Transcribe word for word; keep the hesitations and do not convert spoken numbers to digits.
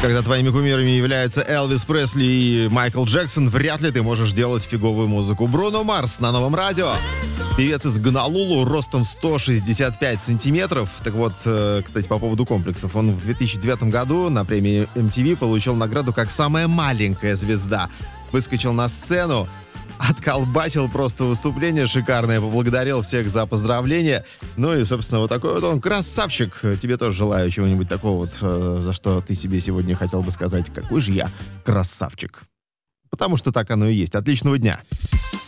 Когда твоими кумирами являются Элвис Пресли и Майкл Джексон, вряд ли ты можешь делать фиговую музыку. Бруно Марс на Новом радио. Певец из Гонолулу, ростом сто шестьдесят пять сантиметров. Так вот, кстати, по поводу комплексов. Он в две тысячи девятом году на премии эм ти ви получил награду как самая маленькая звезда. Выскочил на сцену, отколбасил просто выступление шикарное, поблагодарил всех за поздравления. Ну и, собственно, вот такой вот он красавчик. Тебе тоже желаю чего-нибудь такого вот, за что ты себе сегодня хотел бы сказать: какой же я красавчик. Потому что так оно и есть. Отличного дня.